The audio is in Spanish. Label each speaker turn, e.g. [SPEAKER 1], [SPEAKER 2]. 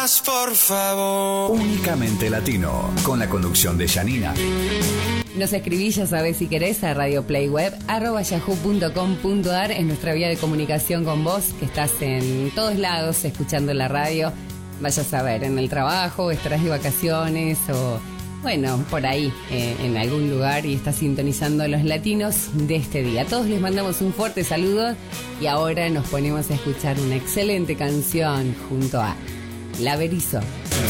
[SPEAKER 1] más, por favor.
[SPEAKER 2] Únicamente Latino, con la conducción de Janina.
[SPEAKER 3] Nos escribís, ya sabés, si querés, a radioplayweb@yahoo.com.ar. Es nuestra vía de comunicación con vos, que estás en todos lados escuchando la radio. Vaya a saber, en el trabajo, estarás de vacaciones o, bueno, por ahí, en algún lugar, y estás sintonizando los latinos de este día. A todos les mandamos un fuerte saludo y ahora nos ponemos a escuchar una excelente canción junto a La Berizo.